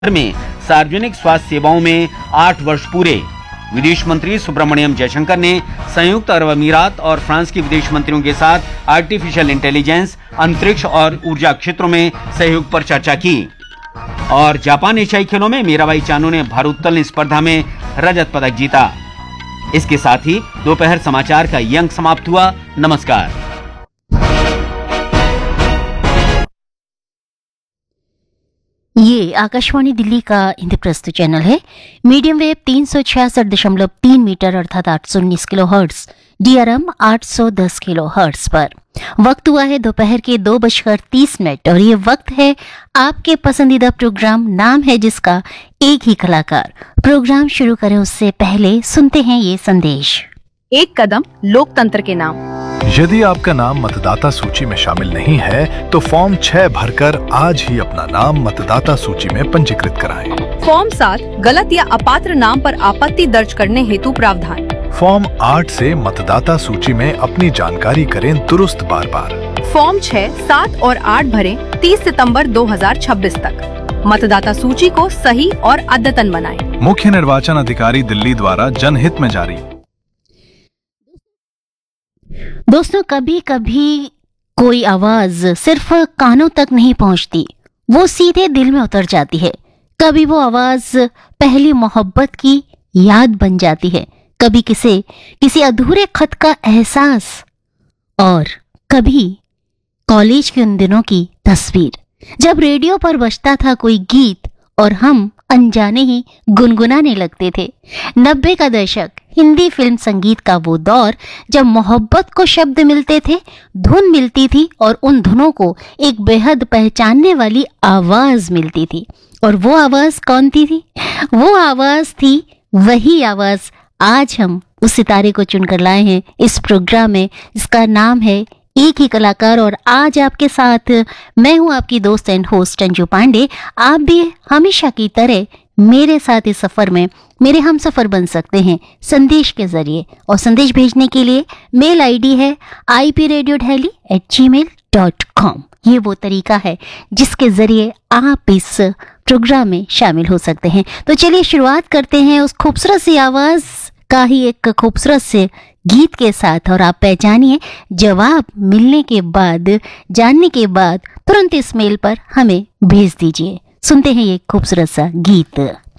में सार्वजनिक स्वास्थ्य सेवाओं में 8 वर्ष पूरे। विदेश मंत्री सुब्रमण्यम जयशंकर ने संयुक्त अरब अमीरात और फ्रांस के विदेश मंत्रियों के साथ आर्टिफिशियल इंटेलिजेंस, अंतरिक्ष और ऊर्जा क्षेत्रों में सहयोग पर चर्चा की। और जापान एशियाई खेलों में मीराबाई चानू ने भारोत्तोलन स्पर्धा में रजत पदक जीता। इसके साथ ही दोपहर समाचार का ये अंक समाप्त हुआ। नमस्कार। ये आकाशवाणी दिल्ली का इंद्रप्रस्थ चैनल है। मीडियम वेव 366.3 मीटर अर्थात 819 kilo hertz, DRM 810 kilo hertz पर। वक्त हुआ है दोपहर के 2:30 और ये वक्त है आपके पसंदीदा प्रोग्राम नाम है जिसका एक ही कलाकार। प्रोग्राम शुरू करें उससे पहले सुनते हैं ये संदेश। एक कदम लोकतंत्र के नाम। यदि आपका नाम मतदाता सूची में शामिल नहीं है तो फॉर्म 6 भरकर आज ही अपना नाम मतदाता सूची में पंजीकृत कराएं। फॉर्म 7 गलत या अपात्र नाम पर आपत्ति दर्ज करने हेतु प्रावधान। फॉर्म 8 से मतदाता सूची में अपनी जानकारी करें दुरुस्त बार बार। फॉर्म 6, 7 और 8 भरें 30 सितंबर 2026 तक। मतदाता सूची को सही और अद्यतन बनाएं। मुख्य निर्वाचन अधिकारी दिल्ली द्वारा जनहित में जारी। दोस्तों, कभी कभी कोई आवाज सिर्फ कानों तक नहीं पहुंचती, वो सीधे दिल में उतर जाती है। कभी वो आवाज पहली मोहब्बत की याद बन जाती है, कभी किसी अधूरे खत का एहसास, और कभी कॉलेज के उन दिनों की तस्वीर जब रेडियो पर बजता था कोई गीत और हम अनजाने ही गुनगुनाने लगते थे। 90 का दशक, हिंदी फिल्म संगीत का वो दौर जब मोहब्बत को शब्द मिलते थे, धुन मिलती थी और उन धुनों को एक बेहद पहचानने वाली आवाज मिलती थी। और वो आवाज कौन थी? वो आवाज थी वही आवाज आज हम उस सितारे को चुनकर लाए हैं इस प्रोग्राम में, जिसका नाम है एक ही कलाकार। और आज आपके साथ मैं हूं आपकी दोस्त एंड होस्ट अंजू पांडे। आप भी हमेशा की तरह मेरे साथ इस सफर में मेरे हम सफर बन सकते हैं संदेश के जरिए। और संदेश भेजने के लिए मेल आईडी है ipradiodehli@gmail.com। ये वो तरीका है जिसके जरिए आप इस प्रोग्राम में शामिल हो सकते हैं। तो चलिए शुरुआत करते हैं उस खूबसूरत सी आवाज का ही एक खूबसूरत से गीत के साथ। और आप पहचानिए, जवाब मिलने के बाद, जानने के बाद तुरंत इस मेल पर हमें भेज दीजिए। सुनते हैं ये खूबसूरत सा गीत।